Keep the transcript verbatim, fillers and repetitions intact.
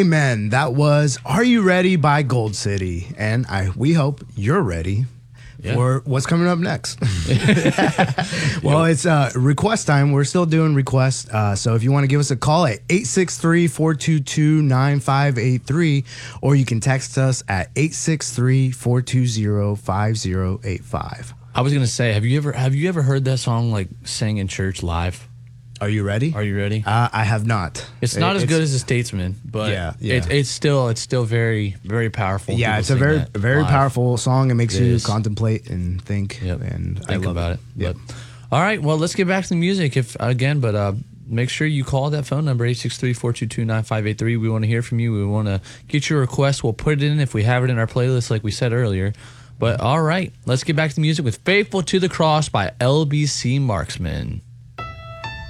Amen. That was Are You Ready by Gold City. And I we hope you're ready yeah. for what's coming up next. Well, it's uh, request time. We're still doing requests. Uh, so if you want to give us a call at eight six three, four two two, nine five eight three, or you can text us at eight six three, four two zero, five zero eight five. I was going to say, have you ever have you ever heard that song like sang in church live? Are you ready? Are you ready? Uh, I have not. It's not it, as good as The Statesman, but yeah, yeah. It, it's still it's still very very powerful. Yeah, People it's a very very live. powerful song. It makes it you is. contemplate and think. Yep. And think I love about it. it. Yep. But, all right, well, let's get back to the music. If again, but uh, make sure you call that phone number eight six three, four two two, nine five eight three. We want to hear from you. We want to get your request. We'll put it in if we have it in our playlist, like we said earlier. But all right, let's get back to the music with "Faithful to the Cross" by L B C Marksman.